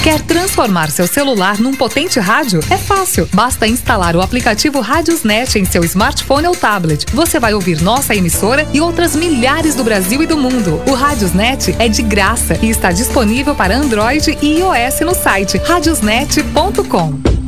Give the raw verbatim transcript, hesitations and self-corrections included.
Quer transformar seu celular num potente rádio? É fácil. Basta instalar o aplicativo Radiosnet em seu smartphone ou tablet. Você vai ouvir nossa emissora e outras milhares do Brasil e do mundo. O Radiosnet é de graça e está disponível para Android e iOS no site radiosnet ponto com.